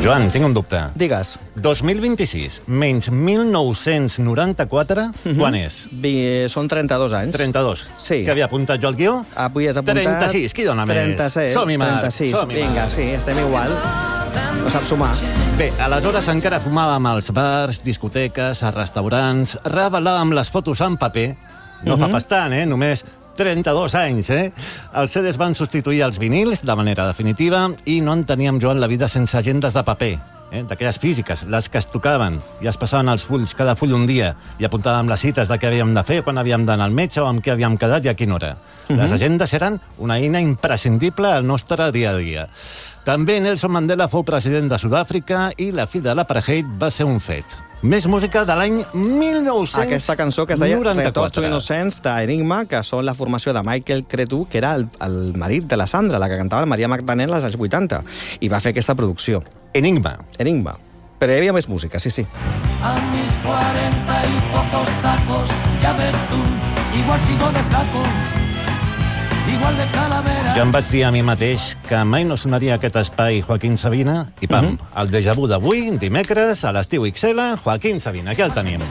Joan, tinc un dubte. Digues. 2026 menys 1994, quan és? Són 32 anys. 32. Sí. Que havia apuntat jo al guió? Avui has apuntat... 36, qui dona més? 36, Som-hi, Marc. 36. Som-hi, Vinga, Marc. sí, estem igual. No saps sumar. Bé, aleshores encara fumàvem als bars, discoteques, a restaurants, revelàvem les fotos en paper. No fa pas tant, només 32 anys, Els CDs van substituir els vinils de manera definitiva i no enteníem, Joan, la vida sense agendes de paper, d'aquelles físiques, les que es tocaven i es passaven als fulls, cada full un dia, i apuntàvem les cites de què havíem de fer, quan havíem d'anar al metge o amb què havíem quedat i a quina hora. Les agendes eren una eina imprescindible al nostre dia a dia. També Nelson Mandela fou president de Sud-àfrica i la fi de l'apartheid va ser un fet. Més música de l'any 1994. Aquesta cançó que es deia Retorn to Innocence d'Enigma, que són la formació de Michael Cretu, que era el marit de la Sandra, la que cantava el Maria Magdalena als anys 80, i va fer aquesta producció. Enigma. Però hi havia més música, sí. A mis 40 y pocos tacos, ya ves tú, igual sigo de flaco, igual de calavera. Jo em vaig dir a mi mateix que mai no sonaria aquest espai Joaquín Sabina i pam, el déjà vu d'avui, dimecres, a l'estiu XL, Joaquín Sabina, aquí el tenim.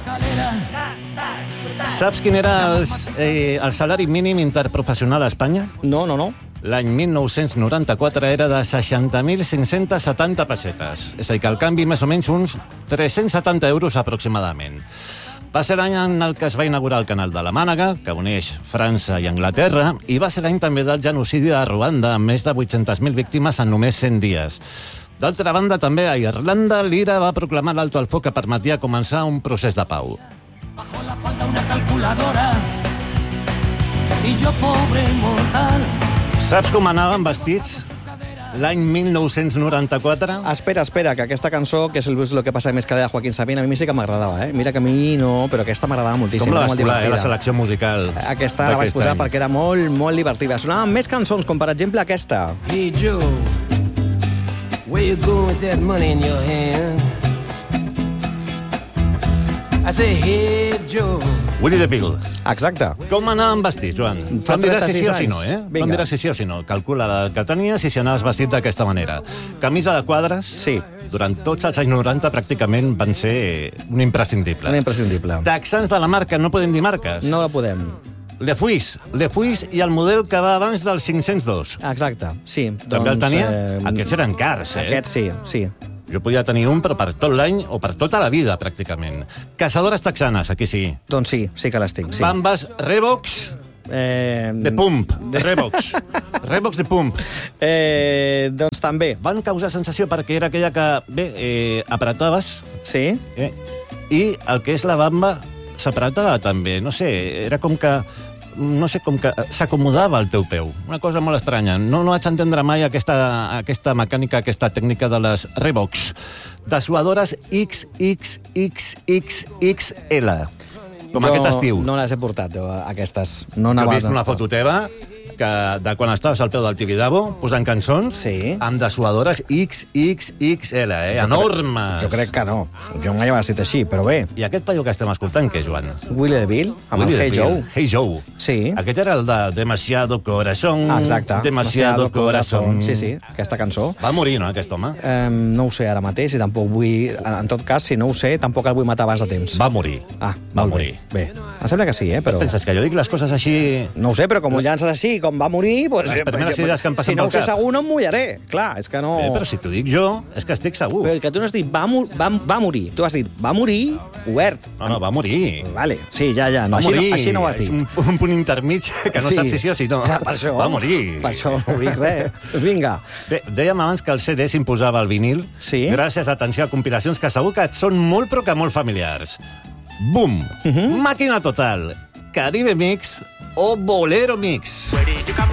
Saps quin era el salari mínim interprofessional a Espanya? No. L'any 1994 era de 60.570 pessetes. És a dir, que el canvi més o menys uns 370 euros aproximadament. Va ser l'any en el que es va inaugurar el canal de la Mànega, que uneix França i Anglaterra, i va ser l'any també del genocidi de Ruanda, amb més de 800.000 víctimes en només 100 dies. D'altra banda, també a Irlanda, l'IRA va proclamar l'alto al foc que permetia començar un procés de pau. Bajo la falda una calculadora y yo pobre mortal. Saps com anaven vestits l'any 1994? Espera, que aquesta cançó, que és el que passa més que la de Joaquín Sabina, a mi sí que m'agradava, Mira que a mi no, però aquesta m'agradava moltíssim. Com la vas molt colar, divertida. la selecció musical? Aquesta la vaig posar perquè era molt, molt divertida. Sonaven més cançons, com per exemple aquesta. Hey Joe, where you going with that money in your hand? I say, hey Joe. Willy DeVille. Exacte. Com anaven vestits, Joan? Fa Em diràs si sí o 36 si no, Vinga. Em diràs si sí o si no. Calcula la que tenies i si anaves vestit d'aquesta manera. Camisa de quadres. Sí. Durant tots els anys 90 pràcticament van ser un imprescindible. Un imprescindible. Texans de la marca, no podem dir marques. No la podem. Le Fuix i el model que va abans del 502. Exacte, sí. També el tenia? Aquests eren cars, Aquests sí. Jo podia tenir un, però per tot l'any o per tota la vida, pràcticament. Caçadores texanes, aquí sí. Doncs sí que les tinc, sí. Bambes Reeboks de Pump. Reeboks. Reeboks de Pump. Doncs també. Van causar sensació perquè era aquella que, apretaves, Sí? i el que és la bamba s'apretava també. No sé, era com que s'acomodava al teu peu. Una cosa molt estranya. No vaig entendre mai aquesta mecànica, aquesta tècnica de les Reeboks. Dessuadores XXXXL. Com aquest estiu. No les he portat, aquestes. No He anava... vist una foto teva de quan estaves al peu del Tibidabo posant cançons amb dessuadores XXXL, enormes. Jo crec que no. Jo mai ho he estat així, però bé. I aquest paio que estem escoltant, què, Joan? Willy DeVille, amb el Hey Joe. Hey Joe. Sí. Aquest era el de Demasiado Corazón. Exacte. Demasiado Corazón. Sí, aquesta cançó. Va morir, no, aquest home? No ho sé ara mateix i tampoc vull... En tot cas, si no ho sé, tampoc el vull matar abans de temps. Va morir. Va morir. Bé, em sembla que sí, però... Penses que jo dic les coses així... No ho sé, però com ho llances així, com va morir... Doncs, Les primeres idees que em passen si no ho sé pel cap. segur, no em mullaré. Clar, és que no... Però si t'ho dic jo, és que estic segur. Però que tu no has dit va morir. Tu has dit va morir obert. No, va morir. Vale, sí, ja. No, Va morir. així no ho has dit. És un punt intermig que no saps si sí o si no. Clar, per això. Va morir. Per això no ho dic res. Vinga. Bé, dèiem abans que el CD s'imposava al vinil gràcies, atenció, a compilacions que segur que et són molt però que molt familiars. Boom! Màquina Total, Caribe Mix o Bolero Mix. Where did you come